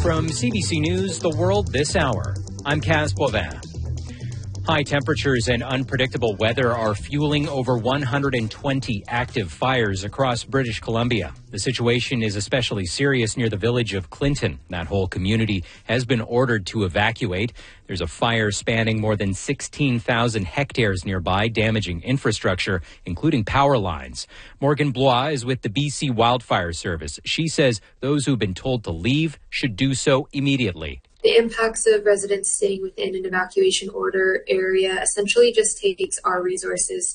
From CBC News, The World This Hour, I'm Kaz Boivin. High temperatures and unpredictable weather are fueling over 120 active fires across British Columbia. The situation is especially serious near the village of Clinton. That whole community has been ordered to evacuate. There's a fire spanning more than 16,000 hectares nearby, damaging infrastructure, including power lines. Morgan Blois is with the BC Wildfire Service. She says those who've been told to leave should do so immediately. The impacts of residents staying within an evacuation order area essentially just takes our resources